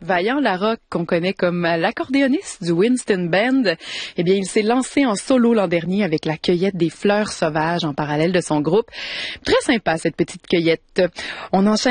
Vaillant Larocque, qu'on connaît comme l'accordéoniste du Winston Band, eh bien, il s'est lancé en solo l'an dernier avec la cueillette des fleurs sauvages en parallèle de son groupe. Très sympa, cette petite cueillette. On enchaîne